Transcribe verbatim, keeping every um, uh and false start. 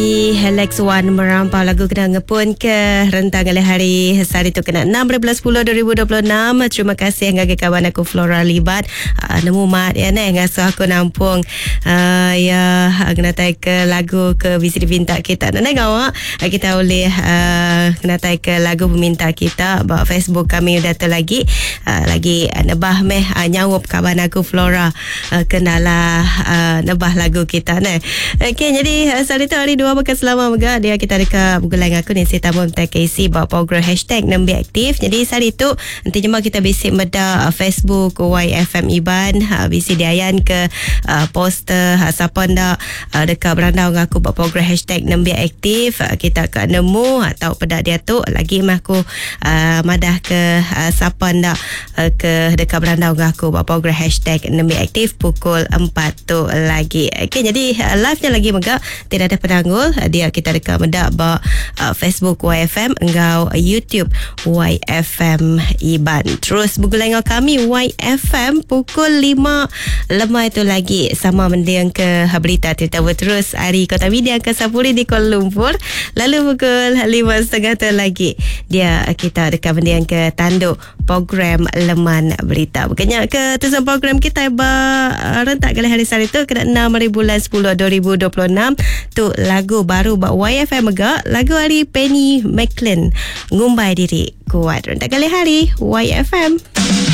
Alex Wan merampau lagu kena ngepun ke rentang oleh hari hari tu kena enam belas sepuluh dua ribu dua puluh enam. Terima kasih yang ngagi kawan aku Flora Libat uh, nemu mat ya ne ngasuh aku nampung uh, ya kena tai ke lagu ke visi diminta kita nak ngawak kita boleh uh, kena tai ke lagu peminta kita bawa Facebook kami udah tu lagi uh, lagi uh, nebah meh uh, nyawup kawan aku Flora uh, kenalah uh, nebah lagu kita ne. Okey, jadi uh, hari tu hari dua bekas selama juga dia kita dekat bugulang aku ni saya tamu K C bawa program hashtag nembi aktif. Jadi hari tu nanti jemaah kita bisik meda uh, Facebook Y F M Iban uh, bisik diayan ke uh, poster uh, siapa ndak uh, dekat berandau dengan aku bawa program hashtag nembi aktif uh, kita akan nemu atau pedak dia tu lagi mah aku uh, madah ke uh, siapa ndak uh, ke dekat berandau dengan aku bawa program hashtag nembi aktif pukul empat tu lagi. Okey, jadi uh, live nya lagi mega tidak ada penanggul dia kita dekat medak ba uh, Facebook Y F M engau uh, YouTube Y F M Iban. Terus bugulang kami Y F M pukul lima lemah itu lagi sama mendiang ke berita cerita terus hari Kota Media ke Sapuri di Kuala Lumpur. Lalu pukul lima setengah tu lagi dia kita dekat mendiang ke tanduk program Leman Berita. Bukannya ke tujuan program kita ba uh, rentak kali hari hari tu kena enam bulan sepuluh dua ribu dua puluh enam tu lagu baru buat Y F M juga lagu hari Penny McLean ngumbai diri kuat rentak kali hari Y F M.